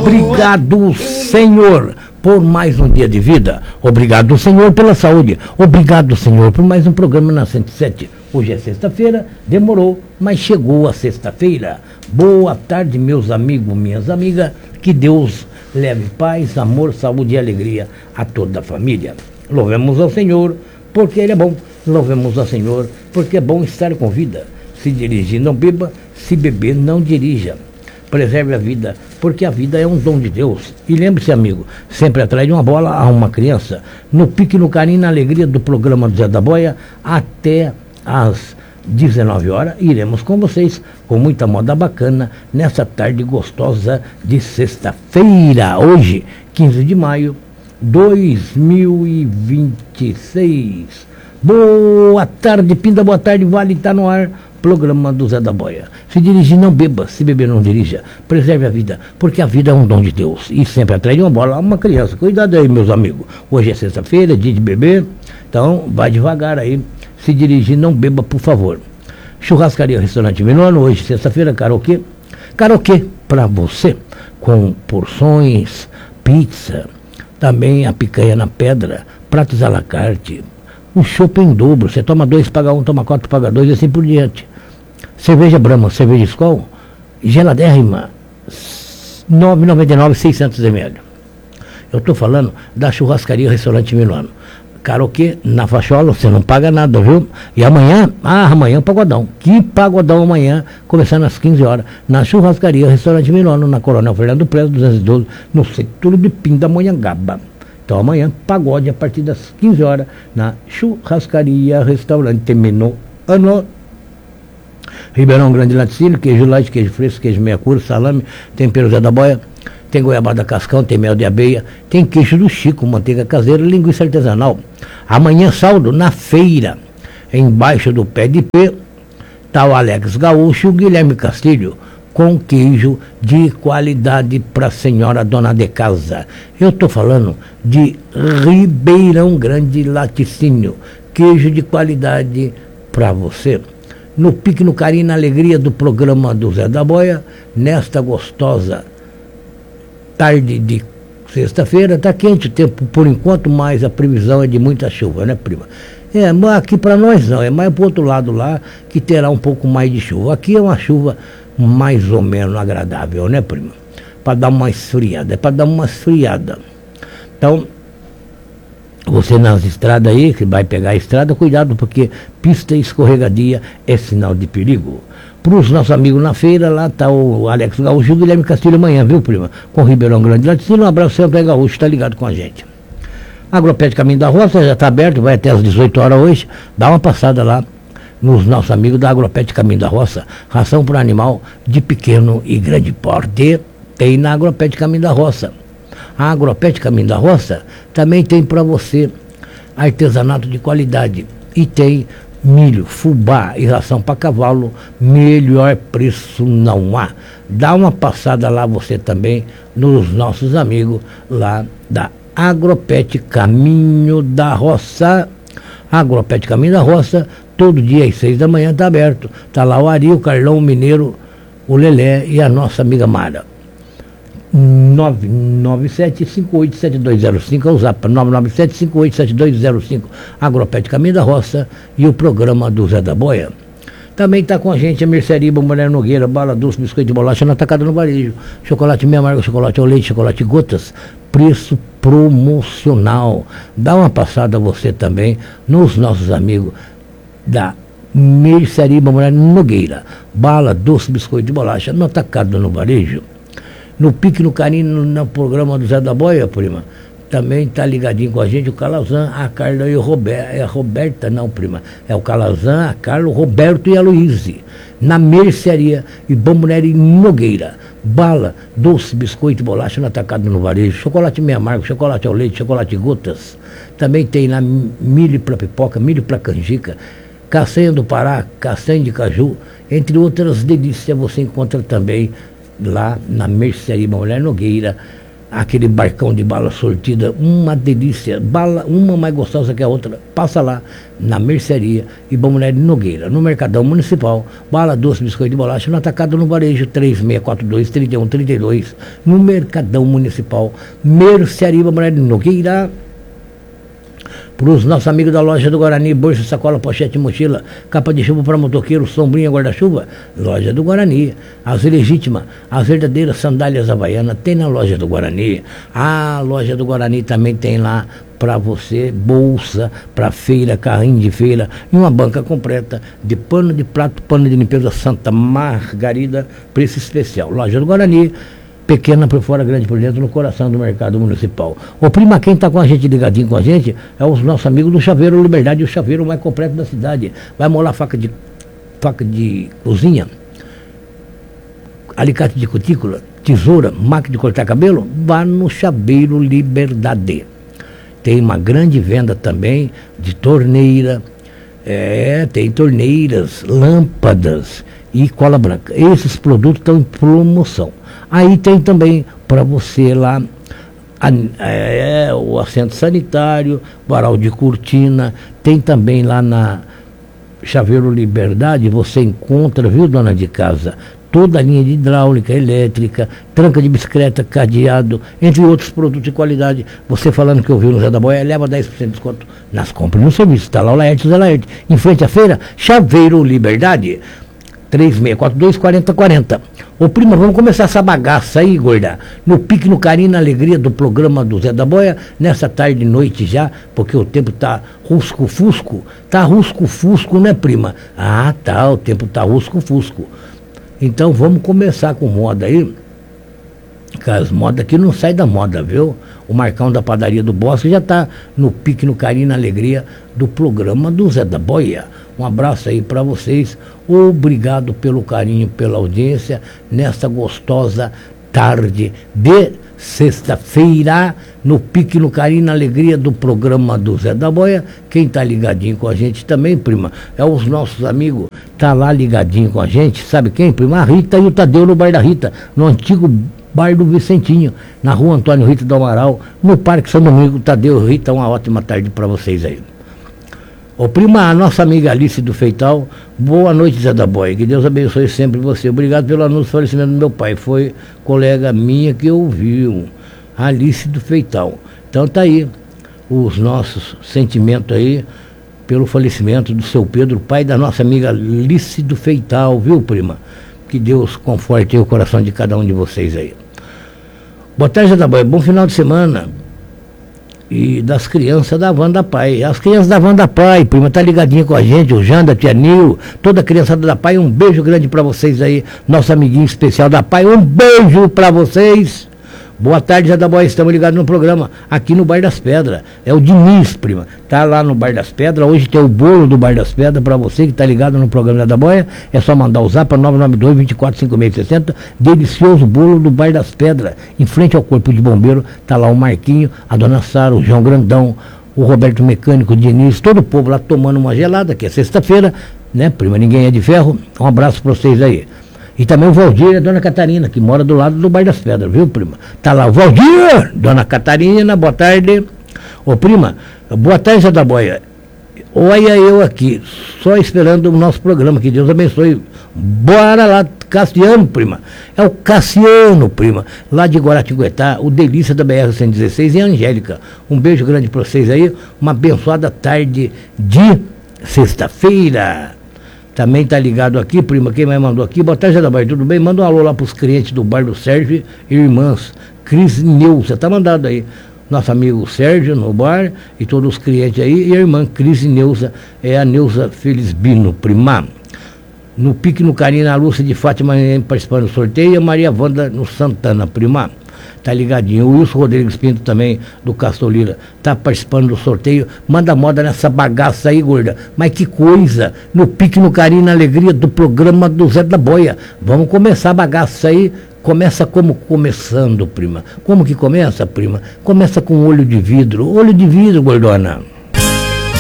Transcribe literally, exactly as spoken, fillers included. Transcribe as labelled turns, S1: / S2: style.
S1: Obrigado, Senhor, por mais um dia de vida. Obrigado, Senhor, pela saúde. Obrigado, Senhor, por mais um programa na cento e sete. Hoje é sexta-feira, demorou, mas chegou a sexta-feira. Boa tarde, meus amigos, minhas amigas. Que Deus leve paz, amor, saúde e alegria a toda a família. Louvemos ao Senhor, porque Ele é bom. Louvemos ao Senhor, porque é bom estar com vida. Se dirigir, não beba. Se beber, não dirija. Preserve a vida, porque a vida é um dom de Deus. E lembre-se, amigo, sempre atrás de uma bola há uma criança. No pique, no carinho, na alegria do programa do Zé da Boia, até às dezenove horas, iremos com vocês, com muita moda bacana, nessa tarde gostosa de sexta-feira. Hoje, quinze de maio de dois mil e vinte e seis. Boa tarde, Pinda, boa tarde, Vale, está no ar. Programa do Zé da Boia. Se dirigir, não beba. Se beber, não dirija. Preserve a vida, porque a vida é um dom de Deus. E sempre atrás de uma bola uma criança. Cuidado aí, meus amigos. Hoje é sexta-feira, dia de beber. Então, vai devagar aí. Se dirigir, não beba, por favor. Churrascaria Restaurante Milano. Hoje, sexta-feira, karaokê. Karaokê para você. Com porções, pizza. Também a picanha na pedra. Pratos à la carte. Um chopp em dobro. Você toma dois, paga um, toma quatro, paga dois e assim por diante. Cerveja Brahma, cerveja Skol, geladérrima, nove reais e noventa e nove centavos, seiscentos mililitros. Eu estou falando da churrascaria Restaurante Milano. Karaokê na Fachola, você não paga nada, viu? E amanhã, ah, amanhã é um pagodão. Que pagodão amanhã, começando às quinze horas, na churrascaria Restaurante Milano, na Coronel Fernando Preso, duzentos e doze, no setor de Pindamonhangaba. Então amanhã, pagode a partir das quinze horas, na churrascaria Restaurante Milano. Ribeirão Grande Laticínio, queijo light, queijo fresco, queijo meia cura, salame, tempero Zé da Boia, tem goiabada cascão, tem mel de abelha, tem queijo do Chico, manteiga caseira, linguiça artesanal. Amanhã, saldo, na feira, embaixo do pé de pé, tá o Alex Gaúcho e o Guilherme Castilho, com queijo de qualidade para a senhora dona de casa. Eu estou falando de Ribeirão Grande Laticínio, queijo de qualidade para você. No pique, no carinho, na alegria do programa do Zé da Boia, nesta gostosa tarde de sexta-feira. Está quente o tempo por enquanto, mas a previsão é de muita chuva, né, prima? É, mas aqui para nós não, é mais para o outro lado lá que terá um pouco mais de chuva. Aqui é uma chuva mais ou menos agradável, né, prima? Para dar uma esfriada, é para dar uma esfriada. Então, você nas estradas aí, que vai pegar a estrada, cuidado, porque pista escorregadia é sinal de perigo. Para os nossos amigos na feira, lá está o Alex Gaúcho e o Guilherme Castilho amanhã, viu, prima? Com Ribeirão Grande Laticínio, um abraço sempre, Gaúcho, está ligado com a gente. Agropet Caminho da Roça já está aberto, vai até às dezoito horas hoje, dá uma passada lá nos nossos amigos da Agropet Caminho da Roça, ração para animal de pequeno e grande porte, tem na Agropet Caminho da Roça. A Agropet Caminho da Roça também tem para você artesanato de qualidade e tem milho, fubá e ração para cavalo, melhor preço não há. Dá uma passada lá você também nos nossos amigos lá da Agropet Caminho da Roça. Agropet Caminho da Roça, todo dia às seis da manhã está aberto. Está lá o Ari, o Carlão, o Mineiro, o Lelé e a nossa amiga Mara. nove nove sete, cinco oito sete dois zero cinco, é o zap nove nove sete, cinco oito sete dois zero cinco, Agropet Caminho da Roça e o programa do Zé da Boia. Também está com a gente a Mercearia Mulher Nogueira, bala doce, biscoito de bolacha na atacada no varejo, chocolate meia amargo, chocolate ao leite, chocolate gotas, preço promocional. Dá uma passada você também nos nossos amigos da Mercearia Mulher Nogueira, bala doce, biscoito de bolacha no atacado no varejo. No pique, no carinho, no, no programa do Zé da Boia, prima, também está ligadinho com a gente o Calazan, a Carla e o Roberto. É a Roberta, não, prima. É o Calazan, a Carla, o Roberto e a Luíse. Na Mercearia e Bambuneira Nogueira. Bala, doce, biscoito e bolacha no atacado no varejo. Chocolate meia amargo, chocolate ao leite, chocolate gotas. Também tem lá milho para pipoca, milho para canjica, castanha do Pará, castanha de caju, entre outras delícias você encontra também lá na Mercearia Mulher Nogueira, aquele barcão de bala sortida, uma delícia, bala uma mais gostosa que a outra. Passa lá na mercearia e Bom Mulher de Nogueira, no Mercadão Municipal, bala doce, biscoito de bolacha, no atacado no varejo três seis quatro dois, três um três dois, no Mercadão Municipal, mercearia Bom Mulher de Nogueira. Para os nossos amigos da loja do Guarani, bolsa, sacola, pochete, mochila, capa de chuva para motoqueiro, sombrinha, guarda-chuva, loja do Guarani. As legítimas, as verdadeiras sandálias havaianas, tem na loja do Guarani. A loja do Guarani também tem lá para você bolsa, para feira, carrinho de feira, e uma banca completa de pano de prato, pano de limpeza Santa Margarida, preço especial. Loja do Guarani. Pequena por fora, grande por dentro, no coração do mercado municipal. Ô prima, quem está com a gente ligadinho com a gente é os nossos amigos do Chaveiro Liberdade, o chaveiro mais completo da cidade. Vai molar faca de, faca de cozinha, alicate de cutícula, tesoura, máquina de cortar cabelo? Vá no Chaveiro Liberdade. Tem uma grande venda também de torneira, é, tem torneiras, lâmpadas e cola branca. Esses produtos estão em promoção. Aí tem também para você lá a, é, o assento sanitário, varal de cortina, tem também lá na Chaveiro Liberdade, você encontra, viu, dona de casa, toda a linha de hidráulica, elétrica, tranca de bicicleta, cadeado, entre outros produtos de qualidade. Você falando que ouviu no Zé da Boia, leva dez por cento de desconto nas compras no serviço. Está lá o Laerte, Zé Laerte, em frente à feira, Chaveiro Liberdade. três seis quatro dois, quatro zero quatro zero. Ô prima, vamos começar essa bagaça aí, gorda. No pique, no carinho, na alegria do programa do Zé da Boia, nessa tarde e noite já, porque o tempo tá rusco-fusco. Tá rusco-fusco, né, prima? Ah, tá, o tempo tá rusco-fusco. Então vamos começar com moda aí. Que as modas aqui não saem da moda, viu? O Marcão da Padaria do Bosque já tá no pique, no carinho, na alegria do programa do Zé da Boia. Um abraço aí para vocês. Obrigado pelo carinho, pela audiência, nesta gostosa tarde de sexta-feira, no pique, no carinho, na alegria do programa do Zé da Boia. Quem tá ligadinho com a gente também, prima, é os nossos amigos, tá lá ligadinho com a gente, sabe quem, prima? A Rita e o Tadeu no Bar da Rita, no antigo Bar do Vicentinho, na rua Antônio Rita do Amaral, no Parque São Domingo. Tadeu e Rita, uma ótima tarde para vocês aí. Ô prima, a nossa amiga Alice do Feital, boa noite, Zé da Boia, que Deus abençoe sempre você. Obrigado pelo anúncio do falecimento do meu pai, foi colega minha que ouviu, Alice do Feital. Então tá aí os nossos sentimentos aí pelo falecimento do seu Pedro, pai da nossa amiga Alice do Feital, viu, prima? Que Deus conforte o coração de cada um de vocês aí. Boa tarde, Zé da Boia, bom final de semana. E das crianças da Wanda Pai. As crianças da Wanda Pai, prima, tá ligadinha com a gente, o Janda, a Tia Nil, toda a criançada da Pai, um beijo grande pra vocês aí, nosso amiguinho especial da Pai, um beijo pra vocês. Boa tarde, Zé da Boia, estamos ligados no programa, aqui no Bar das Pedras, é o Diniz, prima, tá lá no Bar das Pedras, hoje tem o bolo do Bar das Pedras, pra você que tá ligado no programa Zé da Boia, é só mandar o zap para nove nove dois, dois quatro cinco seis seis zero, delicioso bolo do Bar das Pedras, em frente ao Corpo de Bombeiro, tá lá o Marquinho, a Dona Sara, o João Grandão, o Roberto Mecânico, o Diniz, todo o povo lá tomando uma gelada, que é sexta-feira, né, prima, ninguém é de ferro, um abraço pra vocês aí. E também o Valdir e a Dona Catarina, que mora do lado do Bar das Pedras, viu, prima? Tá lá o Valdir, Dona Catarina, boa tarde. Ô, prima, boa tarde, Zé da Boia. Olha eu aqui, só esperando o nosso programa, que Deus abençoe. Bora lá, Cassiano, prima. É o Cassiano, prima, lá de Guaratinguetá, o delícia da B R cento e dezesseis e a Angélica. Um beijo grande pra vocês aí, uma abençoada tarde de sexta-feira. Também tá ligado aqui, prima, quem mais mandou aqui? Boa tarde, Zé da Boia, tudo bem? Manda um alô lá pros clientes do Bar do Sérgio e irmãs. Cris Neuza, tá mandado aí. Nosso amigo Sérgio no bar e todos os clientes aí. E a irmã Cris Neuza, é a Neuza Felisbino, prima. No pique, no carinho, na Lúcia de Fátima participando do sorteio. E a Maria Wanda no Santana, prima. Tá ligadinho. O Wilson Rodrigues Pinto também, do Castolira, tá participando do sorteio. Manda moda nessa bagaça aí, gorda. Mas que coisa! No pique, no carinho, na alegria do programa do Zé da Boia. Vamos começar a bagaça aí. Começa como começando, prima. Como que começa, prima? Começa com olho de vidro. Olho de vidro, gordona.